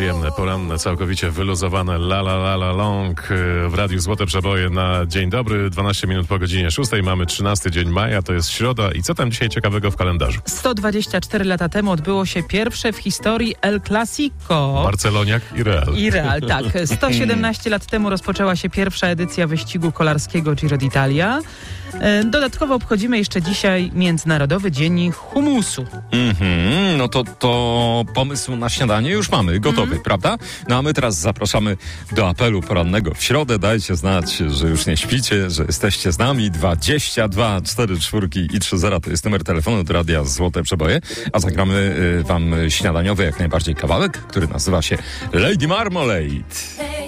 przyjemne, poranne, całkowicie wyluzowane la la la la long w Radiu Złote Przeboje na dzień dobry. 12 minut po godzinie 6. Mamy 13 dzień maja, to jest środa. I co tam dzisiaj ciekawego w kalendarzu? 124 lata temu odbyło się pierwsze w historii El Clasico. Barceloniak i Real. I Real, tak. 117 lat temu rozpoczęła się pierwsza edycja wyścigu kolarskiego Giro d'Italia. Dodatkowo obchodzimy jeszcze dzisiaj Międzynarodowy Dzień Humusu. No to pomysł na śniadanie już mamy, gotowy, prawda? No a my teraz zapraszamy do apelu porannego w środę. Dajcie znać, że już nie śpicie, że jesteście z nami. 22 44 i 30 to jest numer telefonu do Radia Złote Przeboje. A zagramy wam śniadaniowy jak najbardziej kawałek, który nazywa się Lady Marmalade.